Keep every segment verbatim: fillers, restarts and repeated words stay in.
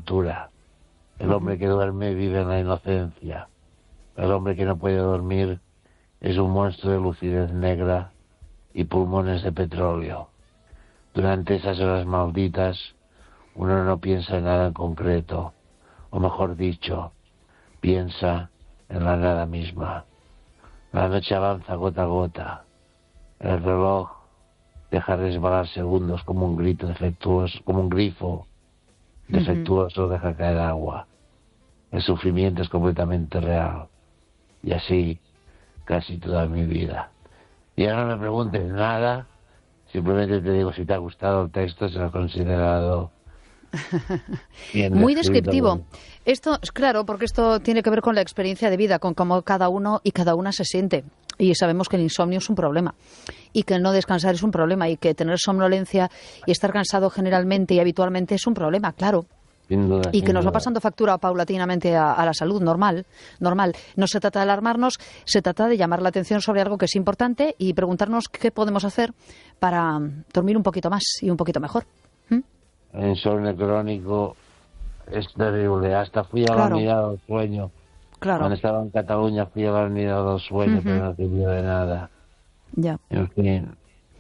tortura. El hombre que duerme vive en la inocencia. El hombre que no puede dormir es un monstruo de lucidez negra y pulmones de petróleo. Durante esas horas malditas, uno no piensa en nada en concreto, o mejor dicho, piensa en la nada misma. La noche avanza gota a gota. El reloj deja resbalar segundos como un grito defectuoso, como un grifo defectuoso deja caer agua. El sufrimiento es completamente real. Y así, casi toda mi vida. Y ahora no me preguntes nada, simplemente te digo si te ha gustado el texto, si lo has considerado bien muy descrito. descriptivo. Esto, claro, porque esto tiene que ver con la experiencia de vida, con cómo cada uno y cada una se siente. Y sabemos que el insomnio es un problema, y que el no descansar es un problema, y que tener somnolencia y estar cansado generalmente y habitualmente es un problema, claro. Sin duda, Y sin que nos va duda. pasando factura paulatinamente a, a la salud, normal, normal. No se trata de alarmarnos, se trata de llamar la atención sobre algo que es importante y preguntarnos qué podemos hacer para dormir un poquito más y un poquito mejor. ¿Mm? El insomnio crónico es terrible. Hasta fui a la Claro. unidad del sueño. Claro, Cuando estaba en Cataluña fui a la unidad del sueño, Ujú. pero no sirvió de nada. ya. En fin.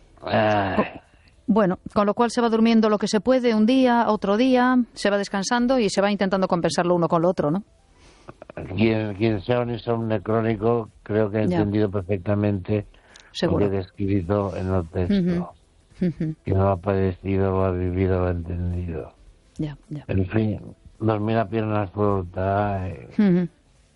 Ay, Bueno, con lo cual se va durmiendo lo que se puede un día, otro día, se va descansando y se va intentando compensarlo uno con lo otro, ¿no? quien, quien sea un insomnio crónico, creo que ha Ya. entendido perfectamente Seguro. lo que he descrito en el texto. Ujú. Ujú. Quien lo ha padecido, lo ha vivido, lo ha entendido. Ya, ya. En fin, dormir a piernas sueltas. ay, Ujú.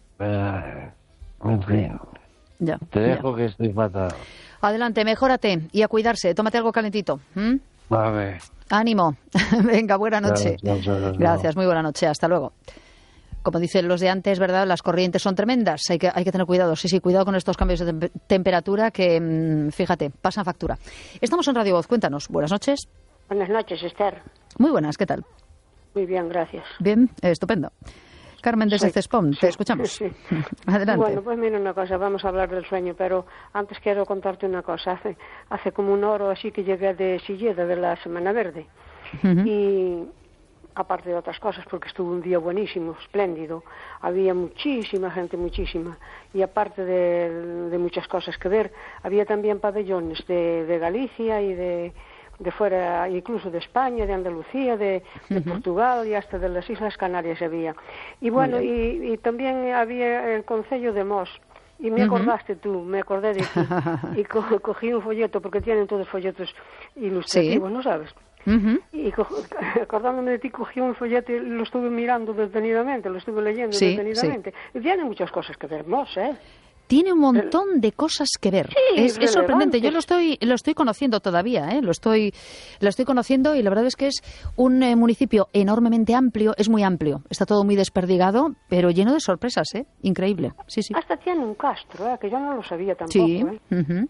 ay, en fin, Ya, te ya. dejo que estoy fatal. Adelante, mejórate y a cuidarse. Tómate algo calentito. ¿Mm? Vale. Ánimo. Venga, buena noche. Chao, chao, chao, chao. Gracias, muy buena noche. Hasta luego. Como dicen los de antes, ¿verdad? Las corrientes son tremendas. Hay que, hay que tener cuidado. Sí, sí, cuidado con estos cambios de tem- temperatura que, mmm, fíjate, pasan factura. Estamos en Radio Voz. Cuéntanos. Buenas noches. Buenas noches, Esther. Muy buenas. ¿Qué tal? Muy bien, gracias. Bien, eh, estupendo. Carmen desde Sí, Cespón, te sí, escuchamos. sí. Adelante. Bueno, pues mira una cosa, vamos a hablar del sueño, pero antes quiero contarte una cosa. Hace, hace como una hora o así que llegué de Silleda, de la Semana Verde, Ujú. y aparte de otras cosas, porque estuvo un día buenísimo, espléndido, había muchísima gente, muchísima, y aparte de, de muchas cosas que ver, había también pabellones de, de Galicia y de... de fuera, incluso de España, de Andalucía, de, de Ujú. Portugal y hasta de las Islas Canarias había. Y bueno, y, y también había el Concello de Mos. Y me Ujú. acordaste tú, me acordé de ti. Y co cogí un folleto, porque tienen todos folletos ilustrativos, Sí. ¿no sabes? Ujú. Y co acordándome de ti, cogí un folleto y lo estuve mirando detenidamente, lo estuve leyendo Sí, detenidamente. Y tiene muchas cosas que ver, Mos, ¿eh? Tiene un montón de cosas que ver. Sí, es, es sorprendente. Yo relevantes. lo estoy, lo estoy conociendo todavía, ¿eh? Lo estoy, lo estoy conociendo y la verdad es que es un eh, municipio enormemente amplio. Es muy amplio. Está todo muy desperdigado, pero lleno de sorpresas, ¿eh? Increíble. Sí, sí. Hasta tiene un castro, ¿eh? Que yo no lo sabía tampoco, Sí. ¿eh? Ujú.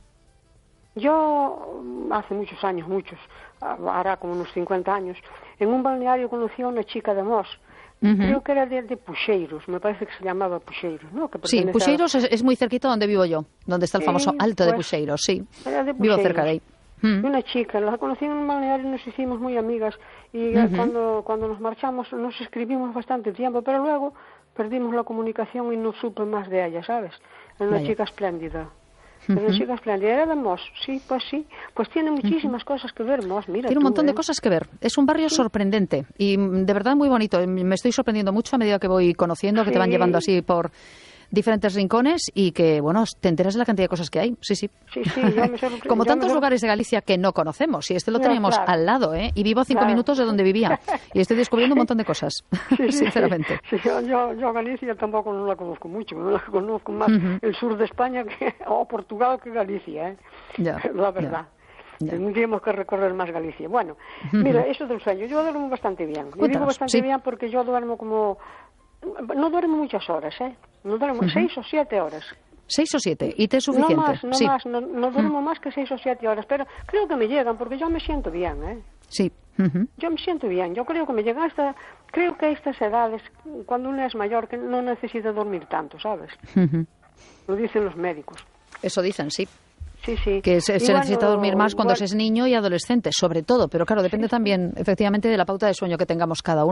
Yo, hace muchos años, muchos, hará como unos cincuenta años, en un balneario conocí a una chica de Mos. Ujú. Creo que era de, de Puxeiros, me parece que se llamaba Puxeiros, ¿no? Que Sí, pertenece a- Puxeiros es, es muy cerquita donde vivo yo, donde está el Sí, famoso Alto de pues, Puxeiros, sí. era de Vivo Puxeiros. cerca de ahí. Y Mm. una chica, la conocí en un balneario y nos hicimos muy amigas. Y eh, Ujú. cuando, cuando nos marchamos nos escribimos bastante tiempo, pero luego perdimos la comunicación y no supe más de ella, ¿sabes? Era una Vaya. chica espléndida. Era una chica espléndida. Era de Mos, sí, pues sí. Pues tiene muchísimas cosas que ver, Mos, mira Tiene un tú, montón ¿eh? de cosas que ver. Es un barrio sorprendente y mm, de verdad muy bonito. Me estoy sorprendiendo mucho a medida que voy conociendo, que te van Sí. llevando así por diferentes rincones y que, bueno, te enteras de la cantidad de cosas que hay. Sí, sí. Sí, sí, yo me sorpre- Como yo tantos me sor- lugares de Galicia que no conocemos. Y este lo Ya, tenemos claro. al lado, ¿eh? Y vivo a cinco Claro. minutos de donde vivía. Y estoy descubriendo un montón de cosas, Sí, sí, sinceramente. sí, yo, yo, yo Galicia tampoco no la conozco mucho, no la conozco más Ujú. el sur de España que, o Portugal que Galicia, ¿eh? Ya, La verdad. ya. Tendríamos que recorrer más Galicia. Bueno, Ujú. mira, eso del sueño, yo duermo bastante bien. Y digo Cuéntanos, bastante sí. bien porque yo duermo como... No duermo muchas horas, ¿eh? No duermo seis o siete horas. Seis o siete. ¿Y te es suficiente? No más, no sí. más, no, no duermo más que seis o siete horas, pero creo que me llegan porque yo me siento bien, ¿eh? Sí. Ujú. Yo me siento bien, yo creo que me llegan hasta, creo que a estas edades, cuando uno es mayor, que no necesita dormir tanto, ¿sabes? Ujú. Lo dicen los médicos. Eso dicen, sí. Sí, sí. Que se, Y se bueno, necesita dormir más cuando bueno, se es niño y adolescente, sobre todo. Pero claro, depende también, efectivamente, de la pauta de sueño que tengamos cada uno.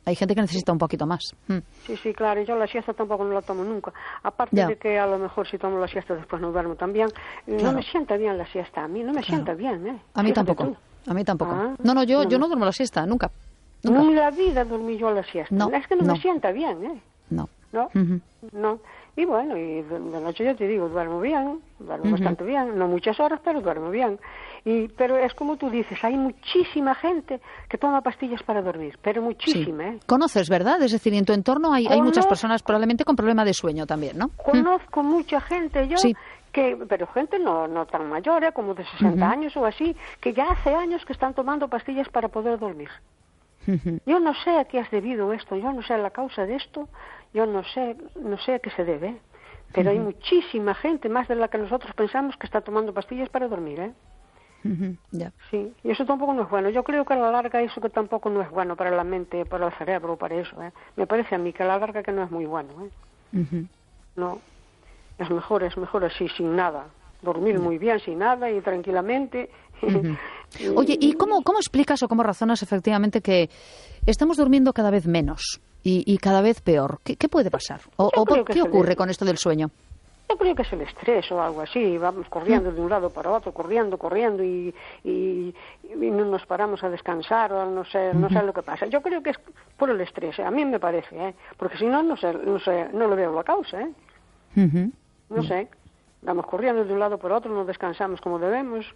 Hay gente que necesita un poquito más. Mm. Sí, sí, claro, yo la siesta tampoco no la tomo nunca. Aparte Ya. de que a lo mejor si tomo la siesta después no duermo también. No Claro. me sienta bien la siesta, a mí no me Claro. sienta bien, ¿eh? A mí Fíjate tampoco. tú. A mí tampoco. Ah, no, no, yo no. yo no duermo la siesta, nunca. Nunca. Ni la vida dormí yo la siesta. No, Es que no, no. me sienta bien, ¿eh? No. ¿No? Ujú. No. Y bueno, y de, de noche yo te digo, duermo bien, duermo Ujú. bastante bien, no muchas horas, pero duermo bien. Y pero es como tú dices, hay muchísima gente que toma pastillas para dormir, pero Sí. muchísima, ¿eh? Conoces, ¿verdad? Es decir, en tu entorno hay, hay muchas Conozco. personas probablemente con problema de sueño también, ¿no? Conozco mucha gente yo, Sí. que pero gente no, no tan mayor, ¿eh? Como de sesenta Ujú. años o así, que ya hace años que están tomando pastillas para poder dormir. Ujú. Yo no sé a qué has debido esto, yo no sé la causa de esto, yo no sé, no sé a qué se debe, pero hay muchísima gente, más de la que nosotros pensamos, que está tomando pastillas para dormir, ¿eh? Ujú. Ya. Sí, y eso tampoco no es bueno. Yo creo que a la larga eso que tampoco no es bueno para la mente, para el cerebro, para eso, ¿eh? Me parece a mí que a la larga que no es muy bueno, ¿eh? Ujú. No, es mejor, es mejor así, sin nada. Dormir muy bien, sin nada y tranquilamente. Ujú. Oye, ¿y cómo, cómo explicas o cómo razonas efectivamente que estamos durmiendo cada vez menos y, y cada vez peor? ¿Qué, qué puede pasar? ¿O, Yo o creo por que qué se ocurre le- con esto del sueño? Yo creo que es el estrés o algo así, vamos corriendo de un lado para otro, corriendo, corriendo y, y, y no nos paramos a descansar o no sé, no sé lo que pasa. Yo creo que es por el estrés, ¿eh? A mí me parece, ¿eh? Porque si no, no sé, no sé, no le veo la causa, ¿eh? Ujú. No sé, vamos corriendo de un lado para otro, no descansamos como debemos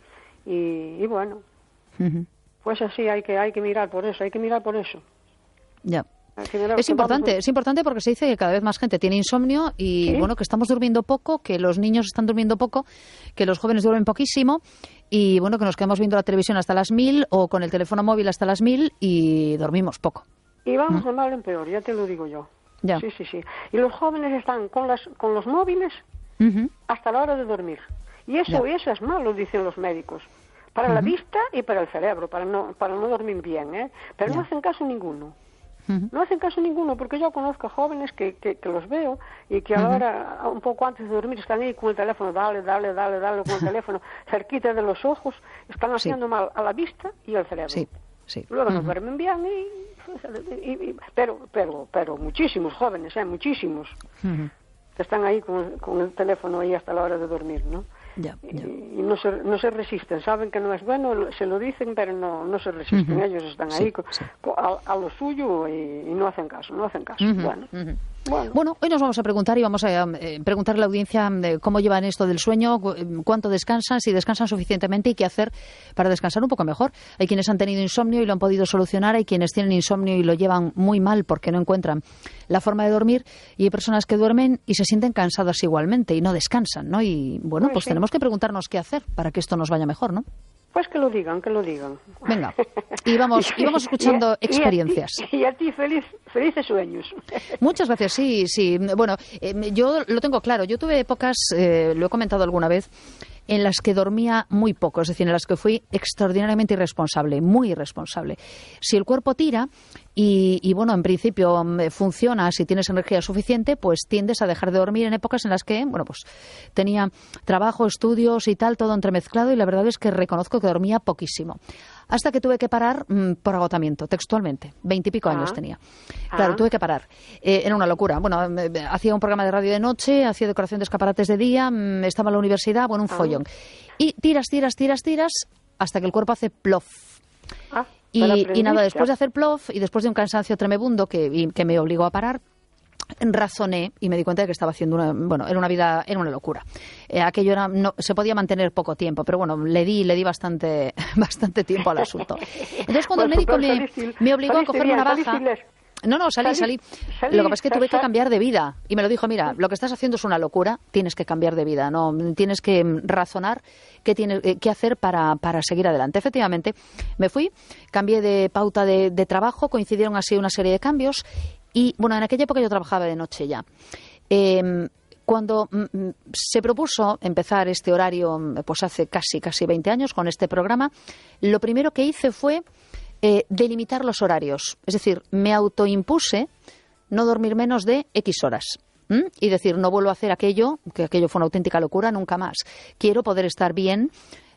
y, y bueno, Ujú. pues así hay que hay que mirar por eso, hay que mirar por eso. Ya. Hay que mirar Es que vamos- importante, es importante porque se dice que cada vez más gente tiene insomnio y Sí. bueno, que estamos durmiendo poco, que los niños están durmiendo poco, que los jóvenes duermen poquísimo y bueno, que nos quedamos viendo la televisión hasta las mil o con el teléfono móvil hasta las mil y dormimos poco. Y vamos de mal en peor, ya te lo digo yo. Ya. Sí, sí, sí. Y los jóvenes están con las con los móviles Ujú. hasta la hora de dormir. Y eso, Ya. eso es malo, dicen los médicos. Para la vista y para el cerebro, para no, para no dormir bien, ¿eh? Pero Ya. no hacen caso ninguno. Ujú. No hacen caso ninguno, porque yo conozco a jóvenes que, que, que los veo y que a la hora, un poco antes de dormir, están ahí con el teléfono, dale, dale, dale, dale, con el teléfono cerquita de los ojos, están haciendo mal a la vista y al cerebro. Sí, sí. Luego no Ujú. duermen bien, y, y- y- pero, pero, pero muchísimos jóvenes, ¿eh? Muchísimos, Ujú. que están ahí con, con el teléfono ahí hasta la hora de dormir, ¿no? Ya, ya. Y, y no se, no se resisten, saben que no es bueno, se lo dicen, pero no, no se resisten. Ujú. Ellos están Sí, ahí co- sí. co- a, a lo suyo y, y no hacen caso, no hacen caso. Ujú, Bueno, ujú. bueno. Bueno, hoy nos vamos a preguntar y vamos a eh, preguntar a la audiencia de cómo llevan esto del sueño, cu- eh, cuánto descansan, si descansan suficientemente y qué hacer para descansar un poco mejor. Hay quienes han tenido insomnio y lo han podido solucionar, hay quienes tienen insomnio y lo llevan muy mal porque no encuentran la forma de dormir y hay personas que duermen y se sienten cansadas igualmente y no descansan, ¿no? Y bueno, Pues pues sí. tenemos que preguntarnos qué hacer para que esto nos vaya mejor, ¿no? Pues que lo digan, que lo digan. Venga, y vamos, y vamos escuchando Y a- y a ti- experiencias. Y a ti, feliz, felices sueños. Muchas gracias, sí, sí. Bueno, eh, yo lo tengo claro. Yo tuve épocas, eh, lo he comentado alguna vez, en las que dormía muy poco, es decir, en las que fui extraordinariamente irresponsable, muy irresponsable. Si el cuerpo tira y, y bueno, en principio mm, funciona, si tienes energía suficiente, pues tiendes a dejar de dormir en épocas en las que, bueno, pues tenía trabajo, estudios y tal, todo entremezclado y la verdad es que reconozco que dormía poquísimo. Hasta que tuve que parar mm, por agotamiento, textualmente. Veintipico años Ah. tenía. Claro, Ah. tuve que parar. Eh, era una locura. Bueno, eh, hacía un programa de radio de noche, hacía decoración de escaparates de día, mm, estaba en la universidad, bueno, un Ah. follón. Y tiras, tiras, tiras, tiras, hasta que el cuerpo hace plof. Ah, Y, pero y nada, aprendiste. después de hacer plof y después de un cansancio tremebundo que, y- que me obligó a parar, razoné y me di cuenta de que estaba haciendo una, bueno, era una vida, era una locura. Eh, aquello era, no, se podía mantener poco tiempo, pero bueno, le di, le di bastante, bastante tiempo al asunto. Entonces cuando el Pues, médico pues, me, saliste- me obligó a saliste cogerme bien, una saliste baja. ileso. No, no, salí, salí. Salí- salí- Lo que pasa es que tuve que sal- cambiar de vida. Y me lo dijo, mira, lo que estás haciendo es una locura, tienes que cambiar de vida, no tienes que mm, razonar qué tienes eh, qué hacer para, para seguir adelante. Efectivamente, me fui, cambié de pauta de, de trabajo, coincidieron así una serie de cambios y, bueno, en aquella época yo trabajaba de noche ya. Eh, cuando mm, mm, se propuso empezar este horario, mm, pues hace casi, casi veinte años con este programa, lo primero que hice fue eh, delimitar los horarios. Es decir, me autoimpuse no dormir menos de X horas. ¿m? Y decir, no vuelvo a hacer aquello, que aquello fue una auténtica locura, nunca más. Quiero poder estar bien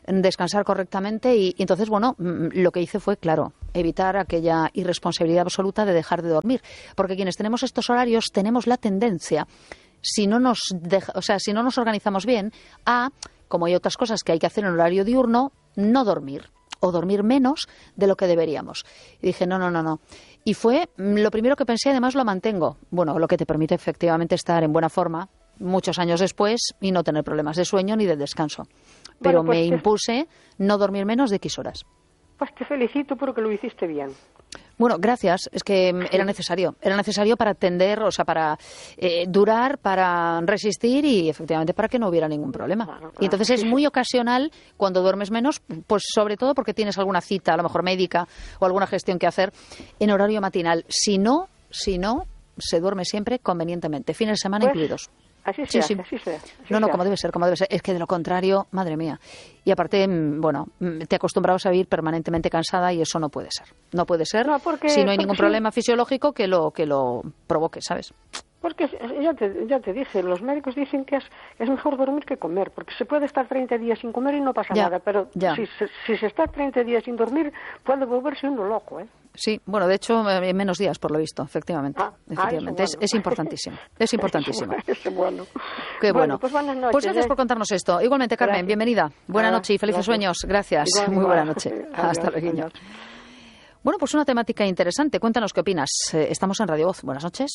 descansar correctamente y, y entonces, bueno, lo que hice fue, claro, evitar aquella irresponsabilidad absoluta de dejar de dormir. Porque quienes tenemos estos horarios tenemos la tendencia, si no nos deja, o sea, si no nos organizamos bien, a, como hay otras cosas que hay que hacer en horario diurno, no dormir o dormir menos de lo que deberíamos. Y dije, no, no, no, no. Y fue lo primero que pensé, además lo mantengo. Bueno, lo que te permite efectivamente estar en buena forma muchos años después y no tener problemas de sueño ni de descanso. Pero bueno, pues me te... impuse no dormir menos de X horas. Pues te felicito porque lo hiciste bien. Bueno, gracias. Es que era necesario. Era necesario para atender, o sea, para eh, durar, para resistir y efectivamente para que no hubiera ningún problema. Claro, claro. Y entonces es muy ocasional cuando duermes menos, pues sobre todo porque tienes alguna cita, a lo mejor médica o alguna gestión que hacer en horario matinal. Si no, si no, se duerme siempre convenientemente, fines de semana pues... incluidos. Así sea, sí, sí. así sea. Así no, no, sea. como debe ser, como debe ser. Es que de lo contrario, madre mía. Y aparte, bueno, te acostumbrabas a vivir permanentemente cansada y eso no puede ser. No puede ser no, porque, si no hay ningún sí. problema fisiológico que lo que lo provoque, ¿sabes? Porque ya te, ya te dije, los médicos dicen que es, es mejor dormir que comer, porque se puede estar treinta días sin comer y no pasa ya, nada, pero si, si se está treinta días sin dormir, puede volverse uno loco, ¿eh? Sí, bueno, de hecho, en menos días, por lo visto, efectivamente. Ah, efectivamente. Ah, es, bueno. es importantísimo, es importantísimo. Eso bueno. Qué bueno. bueno pues, buenas noches, pues gracias ¿eh? por contarnos esto. Igualmente, Carmen, gracias. bienvenida. Buena ah, noche y felices gracias. sueños. Gracias. Igual, Muy igual. buena noche. Adiós, Hasta luego. adiós. Bueno, pues una temática interesante. Cuéntanos qué opinas. Eh, estamos en Radio Voz. Buenas noches.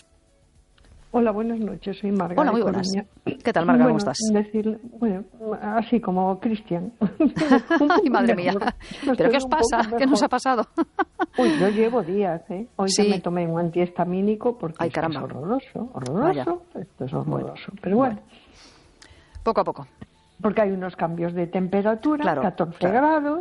Hola, buenas noches, soy Marga. Hola, muy buenas. ¿Qué tal, Marga? Bueno, ¿Cómo estás? Decirle, bueno, así como Cristian. Ay, madre mía. ¿Pero qué os pasa? ¿Qué nos ha pasado? Uy, yo llevo días, ¿eh? Hoy sí. me tomé un antihistamínico porque Ay, es, es horroroso, horroroso. Vaya. Esto es horroroso. Bueno, pero bueno. bueno. Poco a poco. Porque hay unos cambios de temperatura, claro, catorce claro. grados.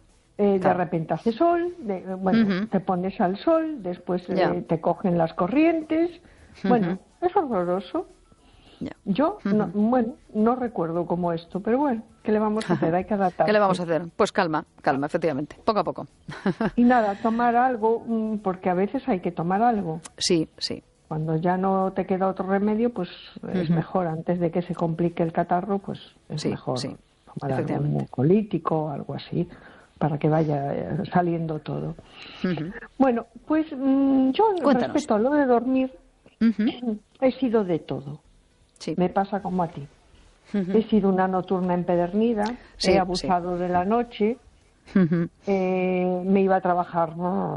Eh, claro. De repente hace sol, de, bueno, uh-huh. te pones al sol, después eh, te cogen las corrientes. Uh-huh. Bueno, es horroroso. Yeah. Yo, uh-huh. no, bueno, no recuerdo cómo esto, pero bueno, ¿qué le vamos a hacer? Hay que adaptarse. ¿Qué le vamos a hacer? Pues calma, calma, efectivamente, poco a poco. Y nada, tomar algo, porque a veces hay que tomar algo. Sí, sí. Cuando ya no te queda otro remedio, pues uh-huh. es mejor, antes de que se complique el catarro, pues es sí, mejor sí, tomar algo mucolítico o algo así, para que vaya saliendo todo. Uh-huh. Bueno, pues mmm, yo Cuéntanos. Respecto a lo de dormir, uh-huh. he sido de todo. Sí. Me pasa como a ti. Uh-huh. He sido una nocturna empedernida, sí, he abusado sí. de la noche, uh-huh. eh, me iba a trabajar,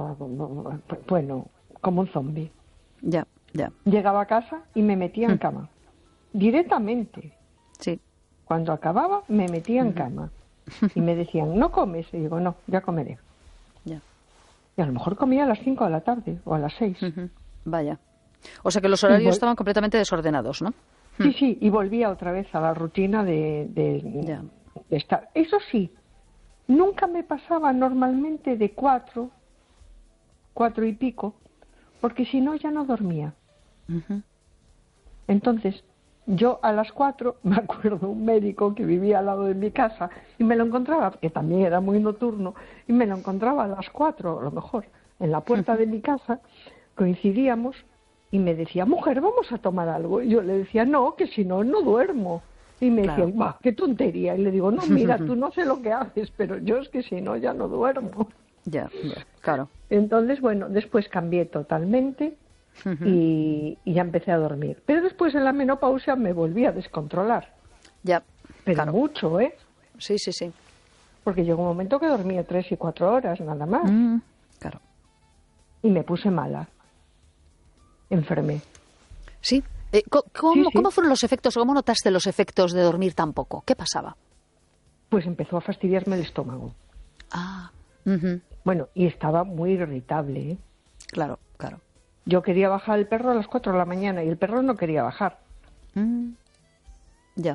bueno, como un zombie. Ya, ya. Llegaba a casa y me metía en cama. Directamente. Sí. Cuando acababa, me metía en uh-huh. cama. Y me decían, ¿no comes? Y digo, no, ya comeré. Ya. Y a lo mejor comía a las cinco de la tarde o a las seis. Uh-huh. Vaya. O sea que los horarios vol- estaban completamente desordenados, ¿no? Sí, sí, y volvía otra vez a la rutina de, de, de estar. Eso sí, nunca me pasaba normalmente de cuatro, cuatro y pico, porque si no ya no dormía. Uh-huh. Entonces, yo a las cuatro, me acuerdo un médico que vivía al lado de mi casa y me lo encontraba, que también era muy nocturno, y me lo encontraba a las cuatro, a lo mejor, en la puerta uh-huh. de mi casa, coincidíamos. Y me decía, mujer, vamos a tomar algo. Y yo le decía, no, que si no, no duermo. Y me claro. decía, va, qué tontería. Y le digo, no, mira, tú no sé lo que haces, pero yo es que si no, ya no duermo. Ya, ya, claro. Entonces, bueno, después cambié totalmente uh-huh. y, y ya empecé a dormir. Pero después en la menopausia me volví a descontrolar. Ya, pero claro. mucho, ¿eh? Sí, sí, sí. Porque llegó un momento que dormía tres y cuatro horas, nada más. Mm, claro. Y me puse mala. Enfermé. Sí. Eh, ¿cómo, sí, sí. ¿Cómo fueron los efectos? ¿Cómo notaste los efectos de dormir tan poco? ¿Qué pasaba? Pues empezó a fastidiarme el estómago. Ah. Uh-huh. Bueno, y estaba muy irritable, ¿eh? Claro, claro. Yo quería bajar el perro a las cuatro de la mañana y el perro no quería bajar. Mm. Ya.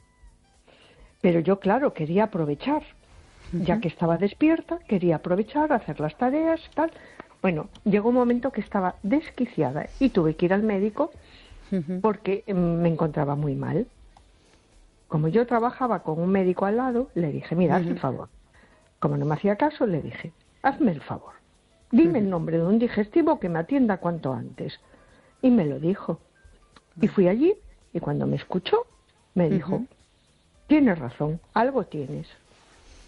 Pero yo, claro, quería aprovechar. Uh-huh. Ya que estaba despierta, quería aprovechar, hacer las tareas, tal. Bueno, llegó un momento que estaba desquiciada y tuve que ir al médico uh-huh. porque me encontraba muy mal. Como yo trabajaba con un médico al lado, le dije, mira, uh-huh. haz el favor. Como no me hacía caso, le dije, hazme el favor. Dime uh-huh. el nombre de un digestivo que me atienda cuanto antes. Y me lo dijo. Uh-huh. Y fui allí y cuando me escuchó, me dijo, uh-huh. tienes razón, algo tienes.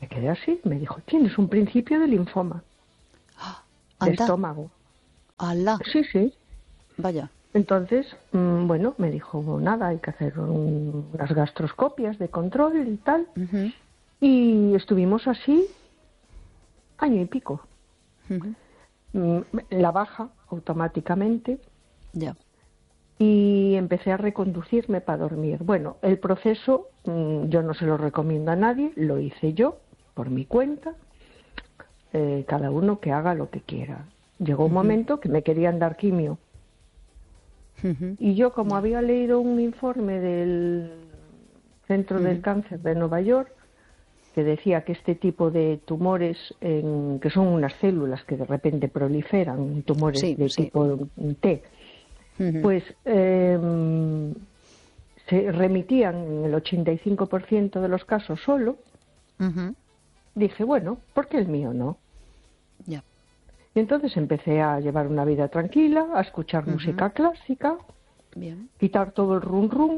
Me quedé así, me dijo, tienes un principio de linfoma. De Anda. estómago. ¡Hala! Sí, sí. Vaya. Entonces, mmm, bueno, me dijo, nada, hay que hacer un, unas gastroscopias de control y tal. Ujú, Y estuvimos así año y pico. ujú. Mm, La baja automáticamente Ya. y empecé a reconducirme para dormir. Bueno, el proceso mmm, yo no se lo recomiendo a nadie, lo hice yo por mi cuenta. Eh, cada uno que haga lo que quiera. Llegó un momento que me querían dar quimio. Ujú. Y yo, como había leído un informe del Centro del Cáncer de Nueva York, que decía que este tipo de tumores, en- que son unas células que de repente proliferan, tumores Sí, de sí. tipo T, Ujú. pues eh, se remitían en el ochenta y cinco por ciento de los casos solo. Ujú. Dije, bueno, ¿por qué el mío no? Ya. Y entonces empecé a llevar una vida tranquila, a escuchar música clásica, Bien. quitar todo el rum rum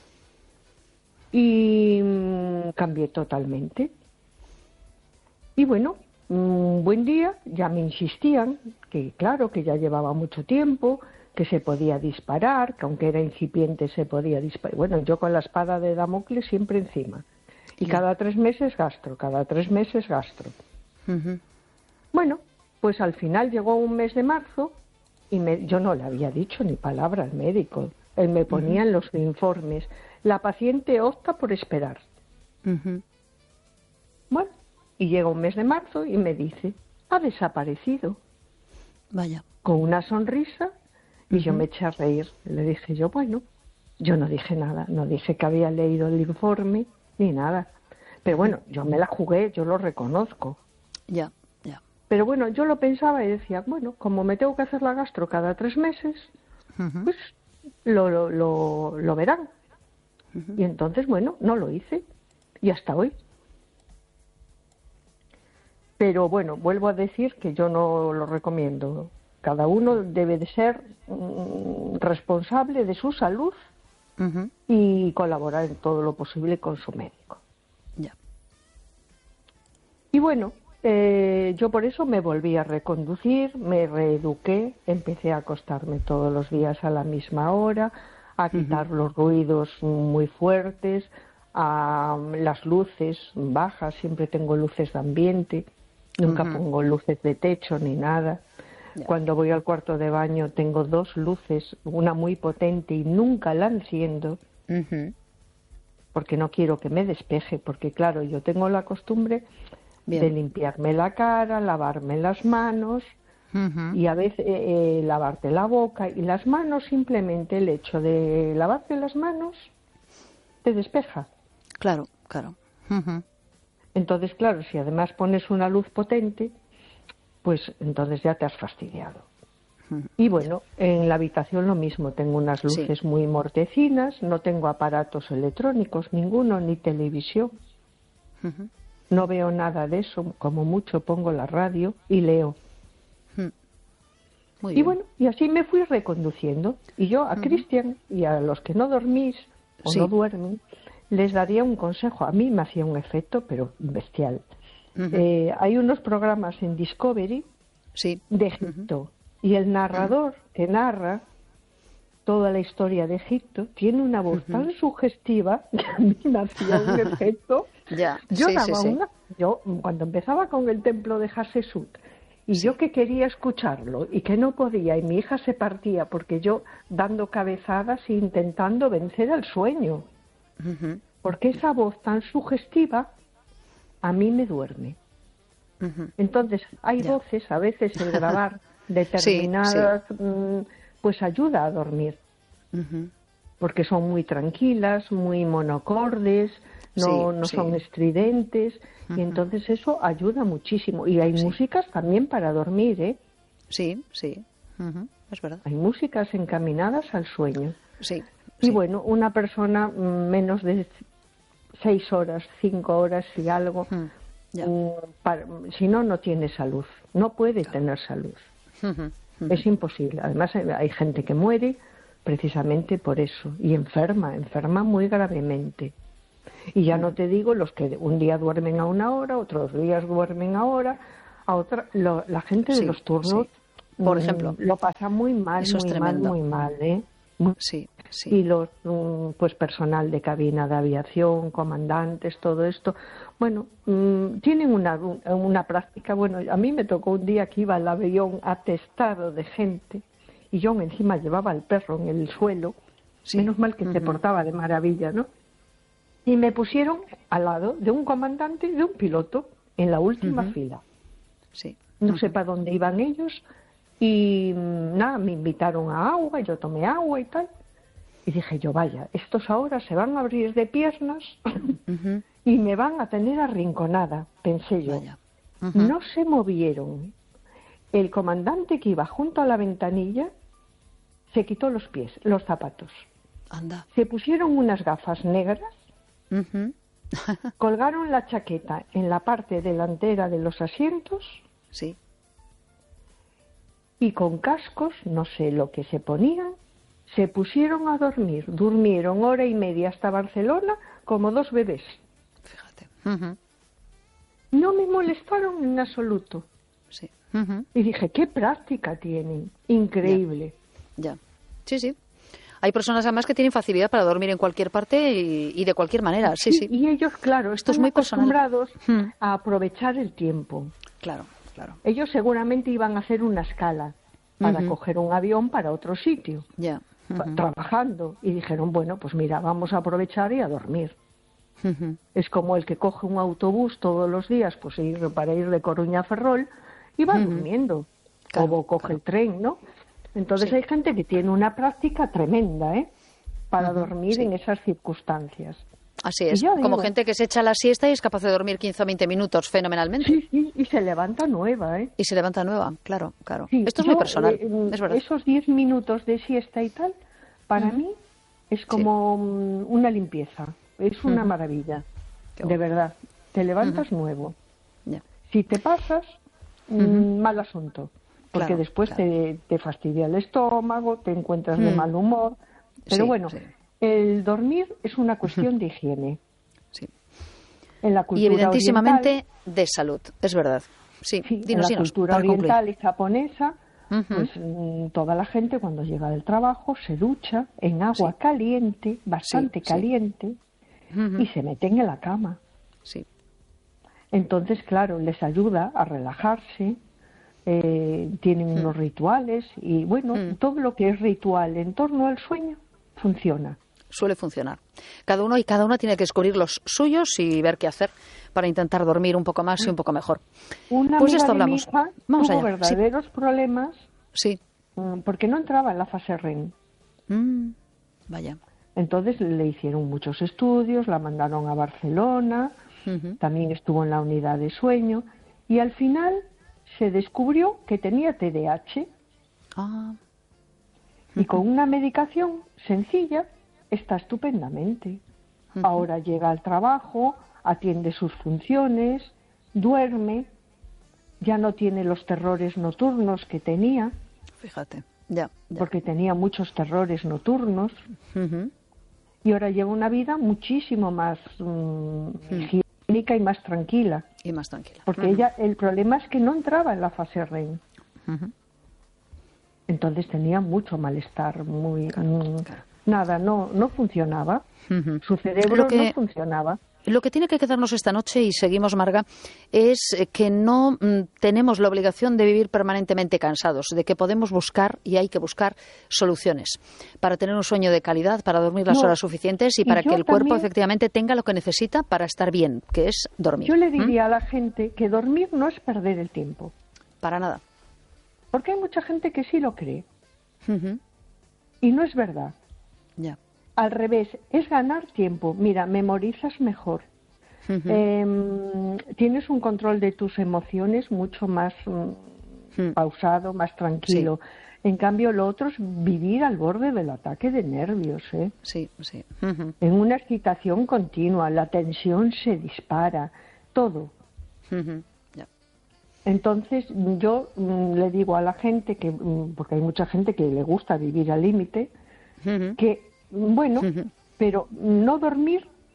y mm, cambié totalmente. Y bueno, un buen día ya me insistían que claro, que ya llevaba mucho tiempo, que se podía disparar, que aunque era incipiente se podía disparar. Bueno, yo con la espada de Damocles siempre encima. Y Ya. cada tres meses gastro, cada tres meses gastro. Ujú. Bueno, pues al final llegó un mes de marzo y me- yo no le había dicho ni palabra al médico. Él me ponía en los informes, la paciente opta por esperar. Ujú. Bueno, y llega un mes de marzo y me dice, ha desaparecido, Vaya. con una sonrisa, y yo me eché a reír. Le dije yo, bueno, yo no dije nada, no dije que había leído el informe ni nada. Pero bueno, yo me la jugué, yo lo reconozco. Ya. Ya. Pero bueno, yo lo pensaba y decía, bueno, como me tengo que hacer la gastro cada tres meses, Ujú. pues lo, lo, lo, lo verán. Y entonces, bueno, no lo hice. Y hasta hoy. Pero bueno, vuelvo a decir que yo no lo recomiendo. Cada uno debe de ser mm, responsable de su salud Ujú. y colaborar en todo lo posible con su médico. Ya. Y bueno, eh, yo por eso me volví a reconducir, me reeduqué, empecé a acostarme todos los días a la misma hora, a quitar los ruidos muy fuertes, a las luces bajas, siempre tengo luces de ambiente, nunca Ujú. pongo luces de techo ni nada. Ya. Cuando voy al cuarto de baño tengo dos luces, una muy potente y nunca la enciendo Ujú. porque no quiero que me despeje, porque claro, yo tengo la costumbre Bien. de limpiarme la cara, lavarme las manos Ujú. y a veces eh, eh, lavarte la boca y las manos, simplemente el hecho de lavarte las manos te despeja. Claro, claro. Ujú. Entonces, claro, si además pones una luz potente, pues entonces ya te has fastidiado. Y bueno, en la habitación lo mismo, tengo unas Sí. luces muy mortecinas, no tengo aparatos electrónicos, ninguno, ni televisión. Ujú. No veo nada de eso, como mucho pongo la radio y leo. Muy Y bien. bueno, y así me fui reconduciendo. Y yo a Cristian y a los que no dormís o Sí. no duermen, les daría un consejo. A mí me hacía un efecto, pero bestial. Ujú. Eh, hay unos programas en Discovery Sí. de Egipto y el narrador que narra toda la historia de Egipto tiene una voz tan sugestiva que a mí me hacía un efecto. Ya. Yo Sí, daba sí, sí. una, yo cuando empezaba con el templo de Hatshepsut y yo que quería escucharlo y que no podía y mi hija se partía porque yo dando cabezadas e intentando vencer al sueño, Ujú. porque esa voz tan sugestiva a mí me duerme. Ujú. Entonces hay Ya. voces, a veces el grabar determinadas, mm, pues ayuda a dormir, Ujú. porque son muy tranquilas, muy monocordes, no, Sí, no sí. son estridentes, y entonces eso ayuda muchísimo. Y hay músicas también para dormir, ¿eh? Sí, sí. Ujú. Es verdad. Hay músicas encaminadas al sueño. Sí. Y sí. bueno, una persona mm, menos de seis horas, cinco horas y algo, Mm, ya. mm, para- si no, no tiene salud, no puede tener salud. Ujú. Es imposible. Además, hay hay gente que muere precisamente por eso y enferma, enferma muy gravemente. Y ya no te digo los que un día duermen a una hora, otros días duermen a hora, a otra. Lo, la gente de Sí, los turnos, sí. Por mm, ejemplo, lo pasa muy mal, eso es muy mal, tremendo. muy mal, ¿eh? Muy- Sí, sí. Y los, mm, pues personal de cabina de aviación, comandantes, todo esto, bueno, mm, tienen una, una práctica. Bueno, a mí me tocó un día que iba el avión atestado de gente y yo encima llevaba al perro en el suelo, Sí. menos mal que se Ujú. portaba de maravilla, ¿no? Y me pusieron al lado de un comandante y de un piloto en la última Ujú. fila. Sí. No sé para dónde iban ellos y mm, nada, me invitaron a agua, yo tomé agua y tal. Y dije yo, vaya, estos ahora se van a abrir de piernas Ujú. y me van a tener arrinconada, pensé yo. Vaya. Ujú. No se movieron. El comandante que iba junto a la ventanilla se quitó los pies, los zapatos. Anda. Se pusieron unas gafas negras, Ujú. colgaron la chaqueta en la parte delantera de los asientos Sí. y con cascos, no sé lo que se ponían, se pusieron a dormir. Durmieron hora y media hasta Barcelona como dos bebés. Fíjate. Ujú. No me molestaron en absoluto. Sí. Ujú. Y dije, qué práctica tienen. Increíble. Ya. Sí, sí. Hay personas además que tienen facilidad para dormir en cualquier parte y, y de cualquier manera. Sí, sí. Y ellos, claro, Esto es están muy personal. acostumbrados Hmm. a aprovechar el tiempo. Claro, claro. Ellos seguramente iban a hacer una escala para Ujú. coger un avión para otro sitio, Ya. pa- Ujú. trabajando. Y dijeron, bueno, pues mira, vamos a aprovechar y a dormir. Ujú. Es como el que coge un autobús todos los días pues ir, para ir de Coruña a Ferrol y va Ujú. durmiendo. Claro, o coge claro. el tren, ¿no? Entonces Sí. hay gente que tiene una práctica tremenda, ¿eh? Para Ujú, dormir sí. en esas circunstancias. Así Y es. yo Como digo- gente que se echa la siesta y es capaz de dormir quince o veinte minutos fenomenalmente. Sí, sí, y se levanta nueva, ¿eh? Y se levanta nueva. Claro, claro. Sí, Esto es yo, muy personal. eh, Es verdad. Esos diez minutos de siesta y tal, para Ujú. mí es como mm, una limpieza. Es una Ujú. maravilla. Qué De bueno. verdad. Te levantas nuevo. Ya. Si te pasas, mm, Ujú. mal asunto. Porque Claro, después claro. Te, te fastidia el estómago, te encuentras de Mm. mal humor. Pero Sí, bueno, sí. el dormir es una cuestión de higiene. Sí. En la Y cultura evidentísimamente oriental, de salud. Es verdad. Sí, sí, en dinos, la dinos, cultura para concluir. oriental y japonesa, Ujú. pues mm, toda la gente cuando llega del trabajo se ducha en agua Sí. caliente, bastante Sí, sí. caliente, Ujú. y se meten en la cama. Sí. Entonces, claro, les ayuda a relajarse, eh, tienen Hmm. unos rituales y, bueno, Hmm. todo lo que es ritual en torno al sueño funciona. Suele funcionar. Cada uno y cada una tiene que descubrir los suyos y ver qué hacer para intentar dormir un poco más y un poco mejor. Una Pues amiga esto de mi hablamos. hija Vamos tuvo allá. verdaderos problemas Sí. mm, porque no entraba en la fase R E M. Mm, vaya. Entonces le hicieron muchos estudios, la mandaron a Barcelona, Ujú. también estuvo en la unidad de sueño y al final se descubrió que tenía T D A H Ah, y con una medicación sencilla está estupendamente. Ujú. Ahora llega al trabajo, atiende sus funciones, duerme, ya no tiene los terrores nocturnos que tenía, fíjate. Ya. ya. porque tenía muchos terrores nocturnos, Ujú. y ahora lleva una vida muchísimo más mm, higiénica y más tranquila, Y más tranquila. porque Ujú. ella, el problema es que no entraba en la fase R E M. Ujú. Entonces tenía mucho malestar, muy Claro, mm, claro. nada, no no funcionaba, Ujú. su cerebro Lo que- no funcionaba. Lo que tiene que quedarnos esta noche, y seguimos, Marga, es eh, que no mm, tenemos la obligación de vivir permanentemente cansados, de que podemos buscar, y hay que buscar, soluciones para tener un sueño de calidad, para dormir las No, horas suficientes y y para yo que el cuerpo también- efectivamente tenga lo que necesita para estar bien, que es dormir. Yo le ¿Mm? diría a la gente que dormir no es perder el tiempo, Para nada. porque hay mucha gente que sí lo cree, Ujú. y no es verdad. Ya. Al revés, es ganar tiempo. Mira, memorizas mejor. Ujú. Eh, tienes un control de tus emociones mucho más mm, Mm. pausado, más tranquilo. En cambio, lo otro es vivir al borde del ataque de nervios, ¿eh? Sí, sí. Ujú. En una excitación continua, la tensión se dispara, todo. Ujú. Ya. Entonces, yo mm, le digo a la gente, que mm, porque hay mucha gente que le gusta vivir al límite, Ujú. que, bueno, Ujú. pero no dormir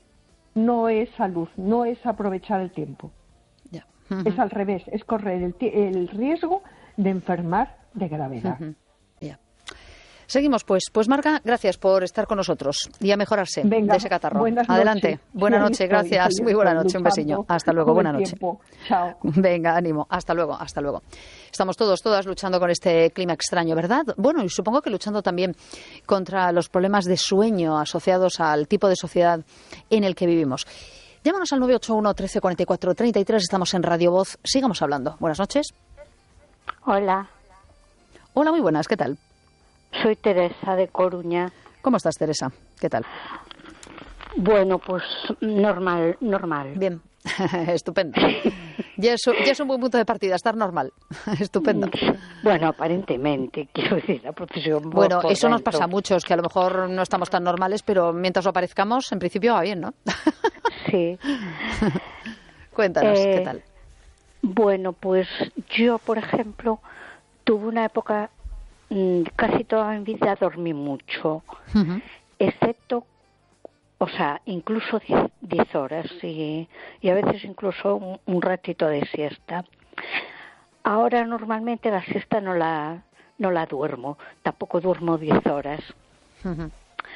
no es salud, no es aprovechar el tiempo. Ya. Es al revés, es correr el, el riesgo de enfermar de gravedad. Uh-huh. Ya. Seguimos, pues. Pues Marga, gracias por estar con nosotros y a mejorarse Venga, de ese catarro. buenas Adelante. noches. Buena Sí, noche, estoy, gracias. estoy, Muy buena estoy noche. Un besiño. luchando Hasta luego. todo Buena el noche. tiempo. Chao. Venga, ánimo. Hasta luego, hasta luego. Estamos todos, todas luchando con este clima extraño, ¿verdad? Bueno, y supongo que luchando también contra los problemas de sueño asociados al tipo de sociedad en el que vivimos. Llámanos al nueve ocho uno, trece, cuarenta y cuatro, treinta y tres. Estamos en Radio Voz. Sigamos hablando. Buenas noches. Hola. Hola, muy buenas. ¿Qué tal? Soy Teresa de Coruña. ¿Cómo estás, Teresa? ¿Qué tal? Bueno, pues normal, normal. Bien, estupendo. Ya es, ya es un buen punto de partida, estar normal. Estupendo. Bueno, aparentemente, quiero decir, la profesión. Bueno, por eso nos dentro. pasa a muchos, que a lo mejor no estamos tan normales, pero mientras lo parezcamos, en principio va bien, ¿no? Sí. Cuéntanos, Eh, ¿qué tal? Bueno, pues yo, por ejemplo, tuve una época, mmm, casi toda mi vida dormí mucho, Uh-huh. excepto, o sea, incluso diez horas y, y a veces incluso un, un ratito de siesta. Ahora normalmente la siesta no la no la duermo, tampoco duermo diez horas. Uh-huh.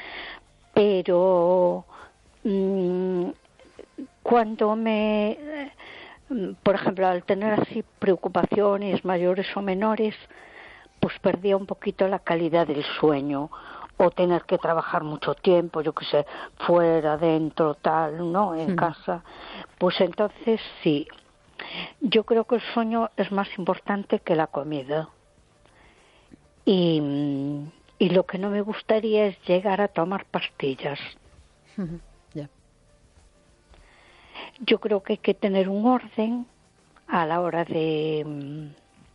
Pero mmm, cuando me, por ejemplo, al tener así preocupaciones mayores o menores, pues perdía un poquito la calidad del sueño, o tener que trabajar mucho tiempo, yo qué sé, fuera, dentro, tal, ¿no? En Mm. casa. Pues entonces sí, yo creo que el sueño es más importante que la comida. Y, y lo que no me gustaría es llegar a tomar pastillas. Uh-huh. Ya. Yo creo que hay que tener un orden a la hora de,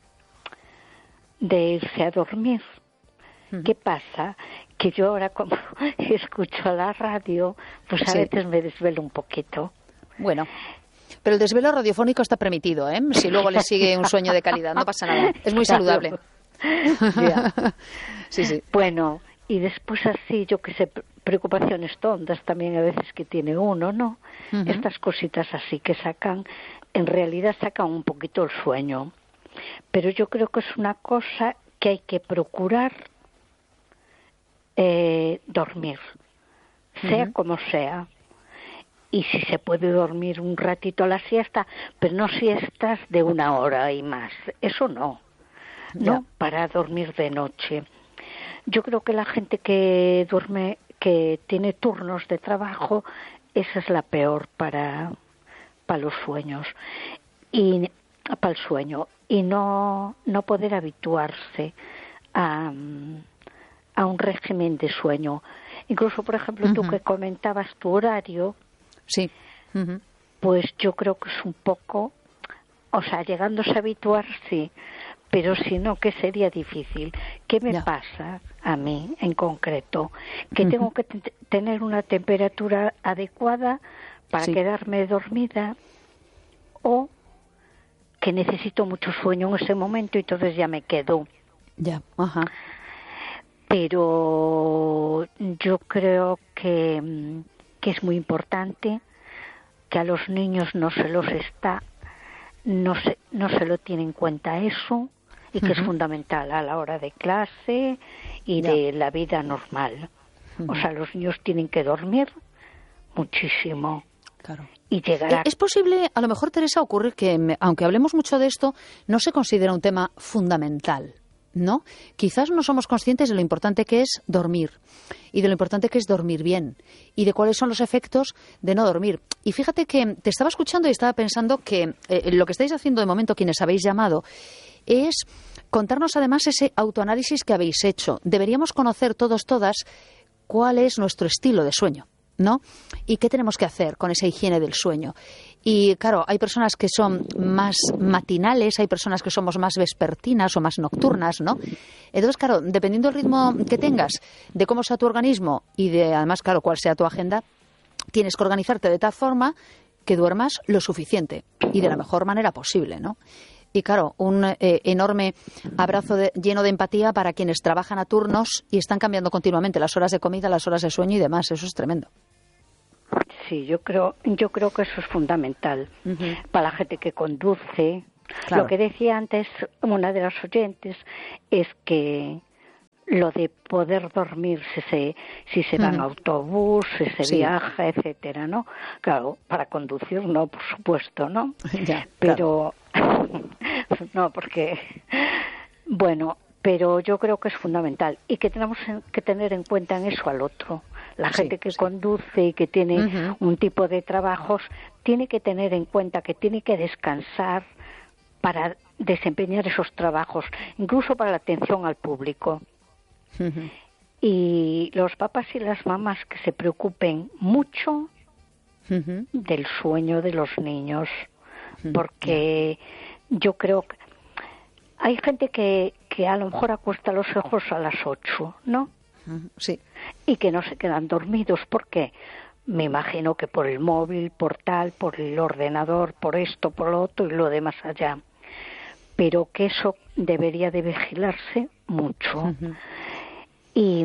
de irse a dormir. Uh-huh. ¿Qué pasa? Que yo ahora como escucho la radio, pues a Sí. veces me desvelo un poquito. Bueno, pero el desvelo radiofónico está permitido, ¿eh? Si luego le sigue un sueño de calidad, no pasa nada. Es muy saludable. Ya. Sí, sí. Bueno, y después así, yo que sé, preocupaciones tontas también a veces que tiene uno, ¿no? Uh-huh. Estas cositas así que sacan, en realidad sacan un poquito el sueño. Pero yo creo que es una cosa que hay que procurar eh, dormir, sea Uh-huh. como sea. Y si se puede dormir un ratito a la siesta, pero no siestas de una hora y más, eso no, no, Ya. para dormir de noche. Yo creo que la gente que duerme, que tiene turnos de trabajo, esa es la peor para, para los sueños, y para el sueño, y no, no poder habituarse a, a un régimen de sueño. Incluso, por ejemplo, Uh-huh. tú que comentabas tu horario, Sí. Uh-huh. pues yo creo que es un poco, o sea, llegándose a habituar, sí, pero si no, que sería difícil. ¿Qué me Ya. pasa a mí en concreto? Que Ujú. tengo que t- tener una temperatura adecuada para Sí. quedarme dormida, o que necesito mucho sueño en ese momento y entonces ya me quedo. Ya. Ajá. Pero yo creo que, mm, que es muy importante que a los niños no se los está, no se, no se lo tiene en cuenta eso, y que Ujú. es fundamental a la hora de clase y Ya. de la vida normal. O sea, los niños tienen que dormir muchísimo Claro. y llegar a... ¿Es posible, a lo mejor, Teresa, ocurre que, me- aunque hablemos mucho de esto, no se considera un tema fundamental, ¿no? Quizás no somos conscientes de lo importante que es dormir y de lo importante que es dormir bien y de cuáles son los efectos de no dormir. Y fíjate que te estaba escuchando y estaba pensando que eh, lo que estáis haciendo de momento, quienes habéis llamado, es contarnos además ese autoanálisis que habéis hecho. Deberíamos conocer todos, todas, cuál es nuestro estilo de sueño, ¿no? Y qué tenemos que hacer con esa higiene del sueño. Y claro, hay personas que son más matinales, hay personas que somos más vespertinas o más nocturnas, ¿no? Entonces, claro, dependiendo del ritmo que tengas, de cómo sea tu organismo y de, además, claro, cuál sea tu agenda, tienes que organizarte de tal forma que duermas lo suficiente y de la mejor manera posible, ¿no? Y claro, un eh, enorme abrazo de- lleno de empatía para quienes trabajan a turnos y están cambiando continuamente las horas de comida, las horas de sueño y demás. Eso es tremendo. sí, yo creo, yo creo que eso es fundamental uh-huh. para la gente que conduce. Claro. Lo que decía antes una de las oyentes es que lo de poder dormir si se si se va uh-huh. en autobús, si se sí. viaja, etcétera, ¿no? Claro, para conducir no, por supuesto, ¿no? Ya, pero claro. No, porque bueno, pero yo creo que es fundamental y que tenemos que tener en cuenta en eso al otro. La gente sí, que sí. conduce y que tiene uh-huh. un tipo de trabajos tiene que tener en cuenta que tiene que descansar para desempeñar esos trabajos, incluso para la atención al público. Uh-huh. Y los papás y las mamás que se preocupen mucho uh-huh. del sueño de los niños, uh-huh. porque yeah. yo creo que hay gente que, que a lo mejor acuesta los ojos a las ocho, ¿no? Uh-huh. Sí. Y que no se quedan dormidos. ¿Por qué? Me imagino que por el móvil, por tal, por el ordenador, por esto, por lo otro y lo demás allá. Pero que eso debería de vigilarse mucho. Uh-huh. Y,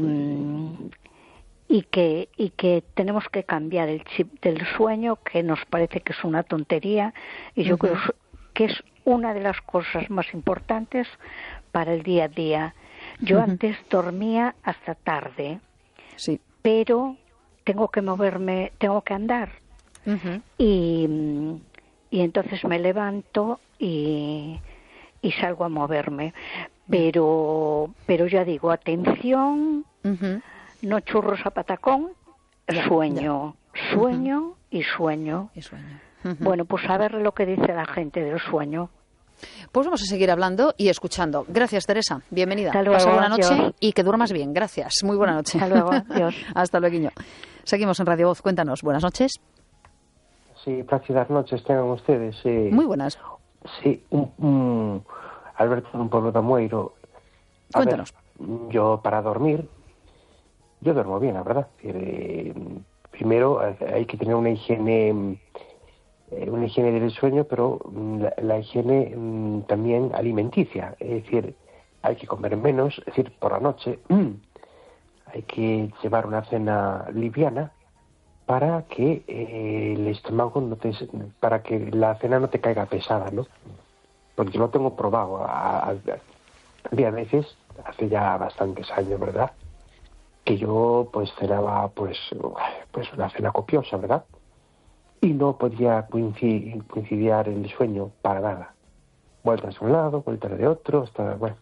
y, que, y que tenemos que cambiar el chip del sueño, que nos parece que es una tontería, y yo uh-huh. creo que es una de las cosas más importantes para el día a día. Yo uh-huh. antes dormía hasta tarde, sí. pero tengo que moverme, tengo que andar. Uh-huh. Y, y entonces me levanto y... y salgo a moverme, pero pero ya digo, atención, uh-huh. no churros a patacón, ya, sueño, ya. sueño uh-huh. y sueño. Y sueño. Uh-huh. Bueno, pues a ver lo que dice la gente del sueño. Pues vamos a seguir hablando y escuchando. Gracias, Teresa. Bienvenida. Hasta luego. Pasa buena noche Dios. Y que duermas bien. Gracias. Muy buena noche. Hasta luego. Dios. Hasta luego. Seguimos en Radio Voz. Cuéntanos. Buenas noches. Sí, plácidas noches tengan ustedes. Sí. Muy buenas. Sí, un, un Alberto de un pueblo de Amueiro. A Cuéntanos. Ver, yo para dormir, yo duermo bien, la verdad. Eh, primero hay que tener una higiene, eh, una higiene del sueño, pero la, la higiene mm, también alimenticia. Es decir, hay que comer menos, es decir, por la noche mm, hay que llevar una cena liviana para que eh, el estómago no te, para que la cena no te caiga pesada, ¿no? Porque yo lo tengo probado. A, a, había veces, hace ya bastantes años, ¿verdad?, que yo pues cenaba pues pues una cena copiosa, ¿verdad?, y no podía coincidir, coincidir el sueño para nada. Vueltas de un lado, vueltas de otro, hasta, bueno.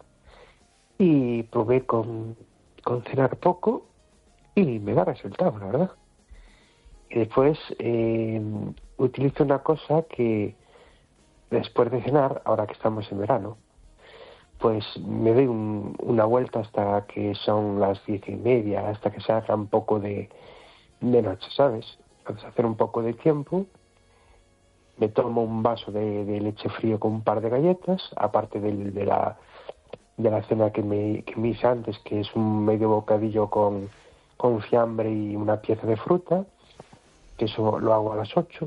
Y probé con, con cenar poco y me da resultado, la verdad. Y después eh, utilizo una cosa que después de cenar, ahora que estamos en verano, pues me doy un, una vuelta hasta que son las diez y media, hasta que se haga un poco de, de noche, ¿sabes? Entonces hacer un poco de tiempo, me tomo un vaso de, de leche frío con un par de galletas, aparte de, de, la, de la cena que me, que me hice antes, que es un medio bocadillo con, con fiambre y una pieza de fruta, que eso lo hago a las ocho.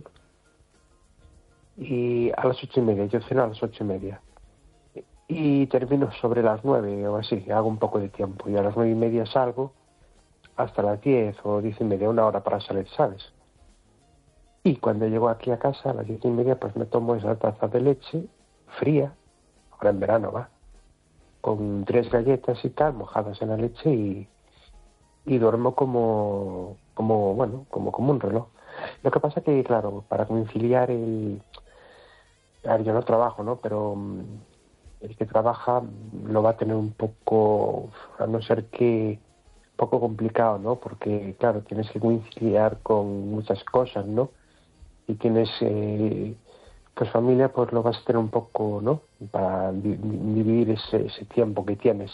Y a las ocho y media, yo ceno a las ocho y media. Y termino sobre las nueve o así, hago un poco de tiempo. Y a las nueve y media salgo hasta las diez o diez y media, una hora para salir, ¿sabes? Y cuando llego aquí a casa a las diez y media, pues me tomo esa taza de leche fría, ahora en verano va, con tres galletas y tal, mojadas en la leche y, y duermo como, como, bueno, como, como un reloj. Lo que pasa que, claro, para conciliar el... A ver, yo no trabajo, ¿no? Pero el que trabaja lo va a tener un poco, a no ser que, un poco complicado, ¿no? Porque, claro, tienes que conciliar con muchas cosas, ¿no? Y tienes, eh, pues familia, pues lo vas a tener un poco, ¿no? Para di- dividir ese, ese tiempo que tienes.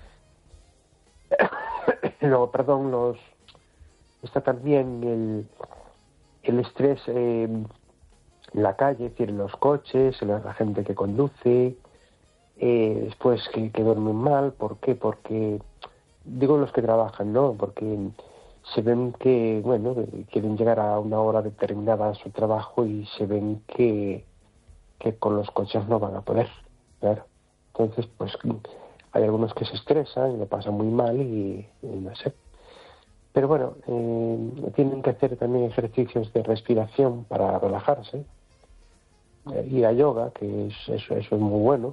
Luego, perdón, los está también el, el estrés eh, en la calle, es decir, en los coches, en la gente que conduce, eh, después que, que duermen mal. ¿Por qué? Porque, digo los que trabajan, ¿no? Porque se ven que, bueno, quieren llegar a una hora determinada a su trabajo y se ven que, que con los coches no van a poder, claro. Entonces, pues hay algunos que se estresan y lo pasan muy mal y, y no sé. Pero bueno, eh, tienen que hacer también ejercicios de respiración para relajarse. Eh, ir a yoga, que es, eso, eso es muy bueno.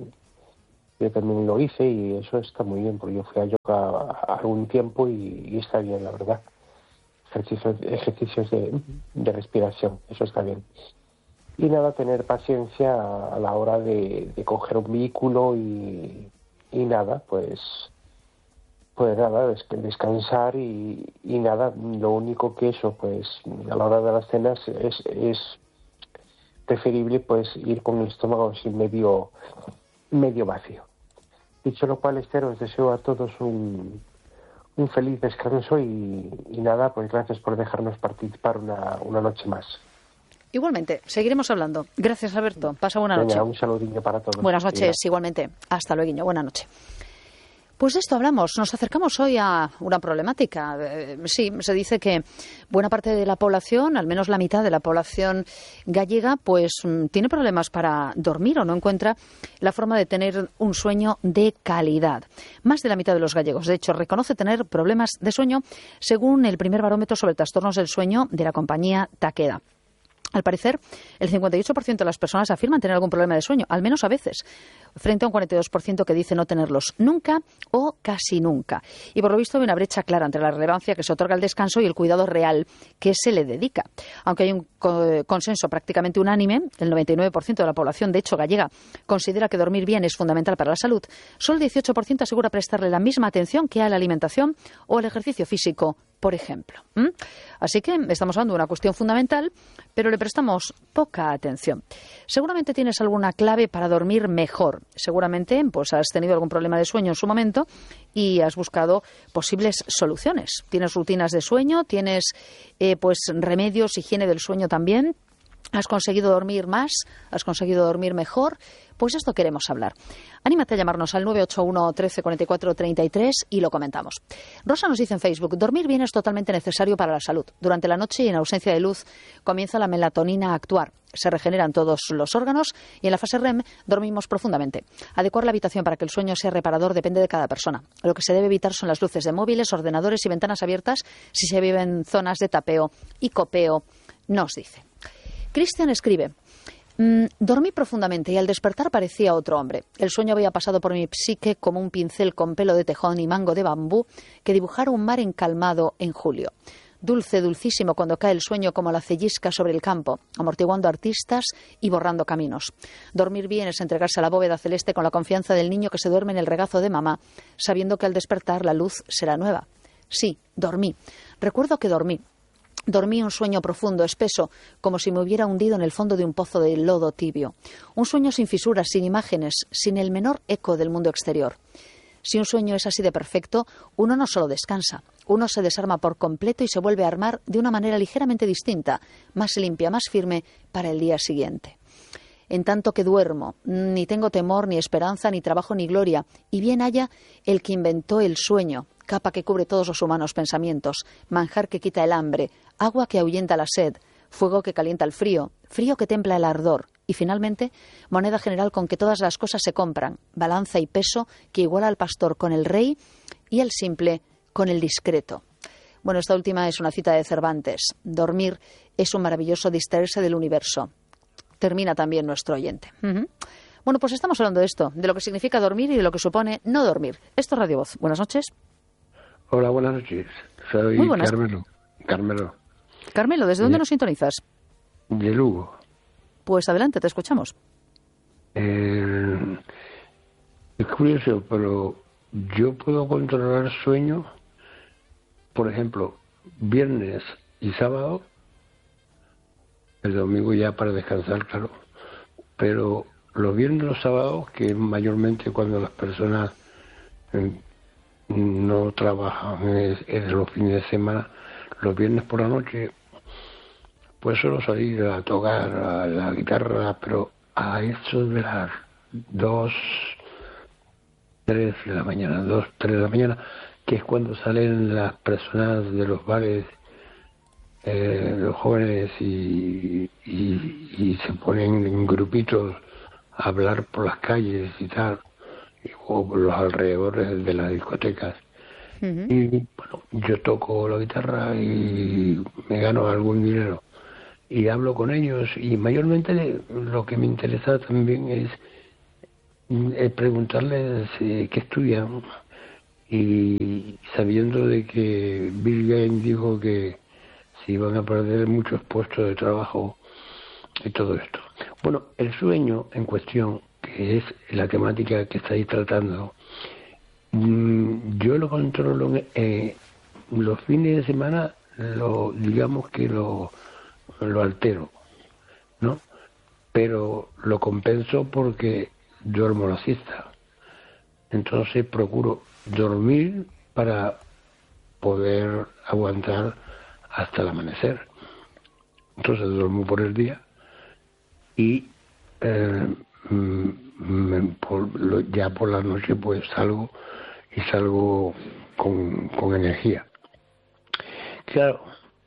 Yo también lo hice y eso está muy bien, porque yo fui a yoga algún tiempo y, y está bien, la verdad. Ejercicios, ejercicios de, de respiración, eso está bien. Y nada, tener paciencia a la hora de, de coger un vehículo y, y nada, pues, pues nada, des, descansar y, y nada, lo único que eso, pues a la hora de las cenas es, es preferible pues ir con el estómago así medio, medio vacío. Dicho lo cual, Esther, os deseo a todos un, un feliz descanso y, y nada, pues gracias por dejarnos participar una, una noche más. Igualmente, seguiremos hablando. Gracias, Alberto. Pasa buena Venga, noche. un saludillo para todos. Buenas noches, Venga. igualmente. Hasta luego, buena noche. Pues de esto hablamos. Nos acercamos hoy a una problemática. Eh, sí, se dice que buena parte de la población, al menos la mitad de la población gallega, pues mm, tiene problemas para dormir o no encuentra la forma de tener un sueño de calidad. Más de la mitad de los gallegos, de hecho, reconoce tener problemas de sueño según el primer barómetro sobre trastornos del sueño de la compañía Takeda. Al parecer, el cincuenta y ocho por ciento de las personas afirman tener algún problema de sueño, al menos a veces, frente a un cuarenta y dos por ciento que dice no tenerlos nunca o casi nunca. Y por lo visto hay una brecha clara entre la relevancia que se otorga al descanso y el cuidado real que se le dedica. Aunque hay un consenso prácticamente unánime, el noventa y nueve por ciento de la población, de hecho gallega, considera que dormir bien es fundamental para la salud, solo el dieciocho por ciento asegura prestarle la misma atención que a la alimentación o al ejercicio físico, por ejemplo. ¿Mm? Así que estamos hablando de una cuestión fundamental, pero le prestamos poca atención. Seguramente tienes alguna clave para dormir mejor. Seguramente pues has tenido algún problema de sueño en su momento y has buscado posibles soluciones. Tienes rutinas de sueño, tienes eh, pues remedios, higiene del sueño también. ¿Has conseguido dormir más? ¿Has conseguido dormir mejor? Pues esto queremos hablar. Anímate a llamarnos al nueve ocho uno, trece, cuarenta y cuatro, treinta y tres y lo comentamos. Rosa nos dice en Facebook, dormir bien es totalmente necesario para la salud. Durante la noche y en ausencia de luz comienza la melatonina a actuar. Se regeneran todos los órganos y en la fase R E M dormimos profundamente. Adecuar la habitación para que el sueño sea reparador depende de cada persona. Lo que se debe evitar son las luces de móviles, ordenadores y ventanas abiertas si se vive en zonas de tapeo y copeo, nos dice. Cristian escribe, mmm, dormí profundamente y al despertar parecía otro hombre. El sueño había pasado por mi psique como un pincel con pelo de tejón y mango de bambú que dibujara un mar encalmado en julio. Dulce, dulcísimo cuando cae el sueño como la cellisca sobre el campo, amortiguando artistas y borrando caminos. Dormir bien es entregarse a la bóveda celeste con la confianza del niño que se duerme en el regazo de mamá, sabiendo que al despertar la luz será nueva. Sí, dormí. Recuerdo que dormí. Dormí un sueño profundo, espeso, como si me hubiera hundido en el fondo de un pozo de lodo tibio. Un sueño sin fisuras, sin imágenes, sin el menor eco del mundo exterior. Si un sueño es así de perfecto, uno no solo descansa, uno se desarma por completo y se vuelve a armar de una manera ligeramente distinta, más limpia, más firme para el día siguiente. En tanto que duermo, ni tengo temor, ni esperanza, ni trabajo, ni gloria, y bien haya el que inventó el sueño, capa que cubre todos los humanos pensamientos, manjar que quita el hambre, agua que ahuyenta la sed, fuego que calienta el frío, frío que templa el ardor, y finalmente, moneda general con que todas las cosas se compran, balanza y peso que iguala al pastor con el rey y el simple con el discreto. Bueno, esta última es una cita de Cervantes. Dormir es un maravilloso distraerse del universo. Termina también nuestro oyente. Uh-huh. Bueno, pues estamos hablando de esto, de lo que significa dormir y de lo que supone no dormir. Esto es Radio Voz. Buenas noches. Hola, buenas noches. Soy Muy buenas. Carmelo. Carmelo. Carmelo, ¿desde dónde de, nos sintonizas? De Lugo. Pues adelante, te escuchamos. Eh, es curioso, pero yo puedo controlar sueño, por ejemplo, viernes y sábado, el domingo ya para descansar, claro, pero los viernes y los sábados, que es mayormente cuando las personas eh, no trabajan, es, es los fines de semana, los viernes por la noche, pues suelo salir a tocar a la guitarra, pero a eso de las dos, tres de la mañana, dos, tres de la mañana, que es cuando salen las personas de los bares, eh, los jóvenes, y, y, y se ponen en grupitos a hablar por las calles y tal, o por los alrededores de las discotecas. Uh-huh. Y bueno, yo toco la guitarra y me gano algún dinero y hablo con ellos, y mayormente lo que me interesa también es, es preguntarles eh, qué estudian, y sabiendo de que Bill Gates dijo que se iban a perder muchos puestos de trabajo y todo esto. Bueno, el sueño en cuestión, que es la temática que estáis tratando, yo lo controlo eh, los fines de semana, lo digamos que lo, lo altero, ¿no? Pero lo compenso porque duermo la siesta. Entonces procuro dormir para poder aguantar hasta el amanecer. Entonces duermo por el día y eh, me, por, lo, ya por la noche pues salgo y salgo con, con energía. Claro,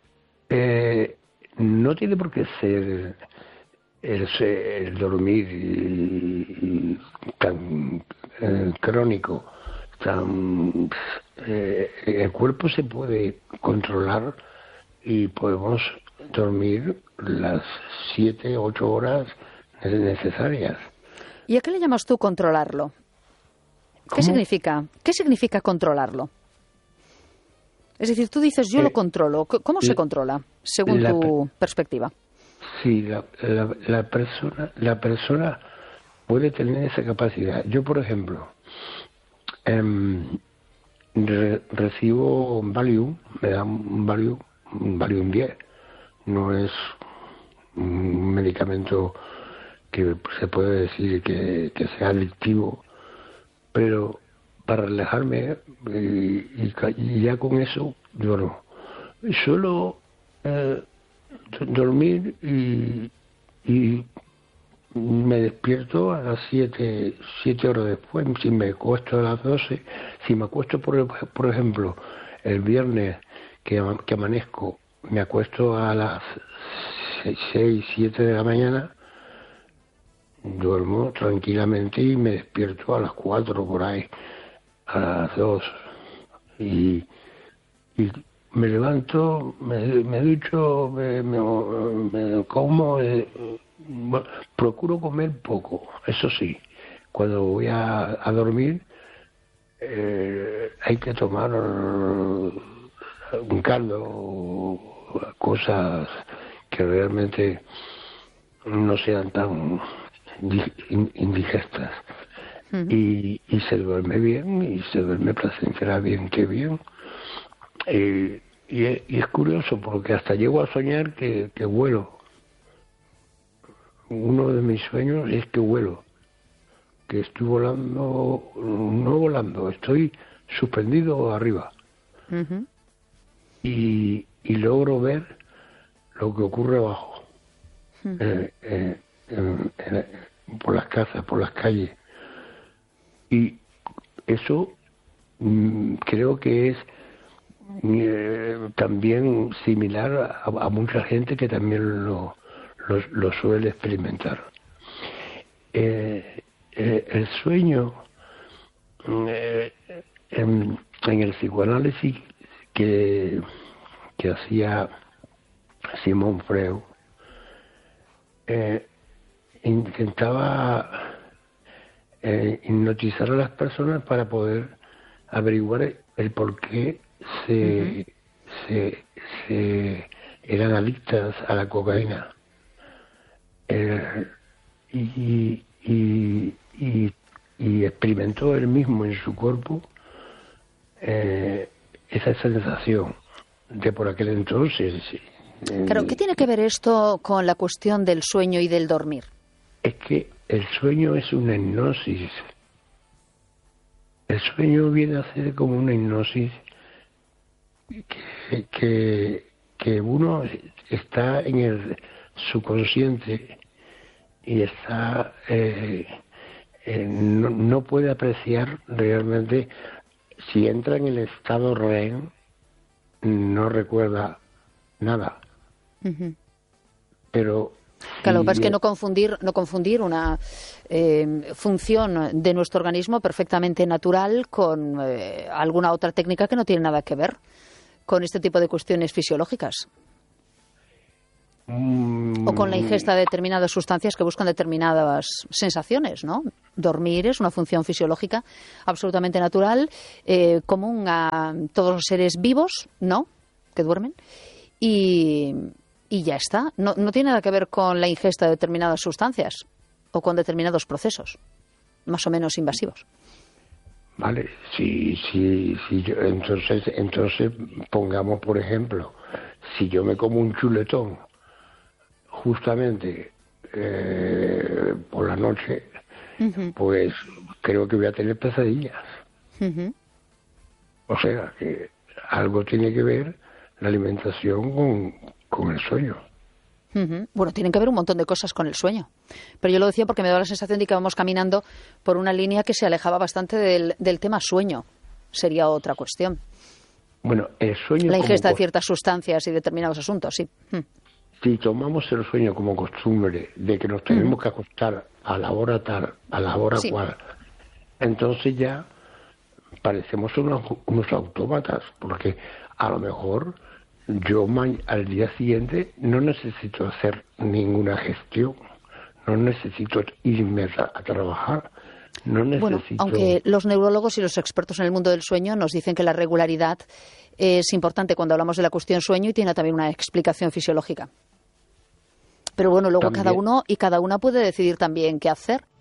eh, no tiene por qué ser el, el dormir y, y tan eh, crónico, tan eh, el cuerpo se puede controlar y podemos dormir las siete, ocho horas necesarias. ¿Y a qué le llamas tú controlarlo? ¿Qué ¿Cómo? significa? ¿Qué significa controlarlo? Es decir, tú dices, yo eh, lo controlo. ¿Cómo se controla, según la, tu perspectiva? Sí, la, la, la, persona, la persona puede tener esa capacidad. Yo, por ejemplo, eh, re, recibo un Valium, me dan un Valium, un Valium diez. No es un medicamento que se puede decir que, que sea adictivo, pero para relajarme y, y, y ya con eso duermo. Solo eh, dormir y, y me despierto a las siete, siete horas después. Si me acuesto a las doce, si me acuesto por, por ejemplo el viernes que, que amanezco, me acuesto a las seis, siete de la mañana, duermo tranquilamente y me despierto a las cuatro por ahí, a las dos, y, y me levanto, me, me ducho, me, me, me como, eh, bueno, procuro comer poco, eso sí. Cuando voy a, a dormir eh, hay que tomar un caldo, cosas que realmente no sean tan indigestas. Uh-huh. y, y se duerme bien y se duerme placenteramente bien. Eh, y, es, y es curioso porque hasta llego a soñar que, que vuelo. Uno de mis sueños es que vuelo, que estoy volando, no volando, estoy suspendido arriba. Uh-huh. y, y logro ver lo que ocurre abajo, uh-huh. eh, eh, en, en, por las casas, por las calles. Y eso mmm, creo que es eh, también similar a, a mucha gente que también lo, lo, lo suele experimentar. Eh, eh, el sueño, eh, en, en el psicoanálisis que, que hacía Simón Freud, eh, intentaba eh, hipnotizar a las personas para poder averiguar el por qué se, uh-huh. se, se eran adictas a la cocaína. Eh, y, y, y, y experimentó él mismo en su cuerpo eh, esa sensación de por aquel entonces. Eh, Claro, ¿qué tiene que ver esto con la cuestión del sueño y del dormir? Es que el sueño es una hipnosis. El sueño viene a ser como una hipnosis que, que, que uno está en el subconsciente y está eh, eh, no, no puede apreciar realmente. Si entra en el estado R E M, no recuerda nada. Uh-huh. Pero Claro, lo que pasa es que no confundir, no confundir una eh, función de nuestro organismo perfectamente natural con eh, alguna otra técnica que no tiene nada que ver con este tipo de cuestiones fisiológicas. Mm. O con la ingesta de determinadas sustancias que buscan determinadas sensaciones, ¿no? Dormir es una función fisiológica absolutamente natural, eh, común a todos los seres vivos, ¿no?, que duermen, y, y ya está. No, no tiene nada que ver con la ingesta de determinadas sustancias o con determinados procesos, más o menos invasivos. Vale, sí, sí, sí, yo, entonces, entonces pongamos, por ejemplo, si yo me como un chuletón justamente eh, por la noche, uh-huh. pues creo que voy a tener pesadillas. Uh-huh. O sea, que algo tiene que ver la alimentación con, con el sueño. Uh-huh. Bueno, tienen que ver un montón de cosas con el sueño. Pero yo lo decía porque me da la sensación de que vamos caminando por una línea que se alejaba bastante del, del tema sueño. Sería otra cuestión. Bueno, el sueño... La ingesta como... de ciertas sustancias y determinados asuntos, sí. Uh-huh. Si tomamos el sueño como costumbre de que nos tenemos uh-huh. que acostar a la hora tal, a la hora sí. cual, entonces ya parecemos unos, unos autómatas, porque a lo mejor yo al día siguiente no necesito hacer ninguna gestión, no necesito irme a, a trabajar, no necesito... Bueno, aunque los neurólogos y los expertos en el mundo del sueño nos dicen que la regularidad es importante cuando hablamos de la cuestión sueño y tiene también una explicación fisiológica. Pero bueno, luego también. cada uno y cada una puede decidir también qué hacer